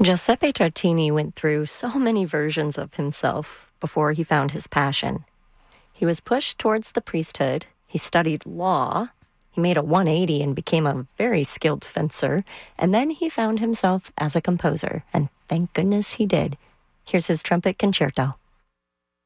Giuseppe Tartini went through so many versions of himself before he found his passion. He was pushed towards the priesthood. He studied law. He made a 180 and became a very skilled fencer. And then he found himself as a composer. And thank goodness he did. Here's his trumpet concerto.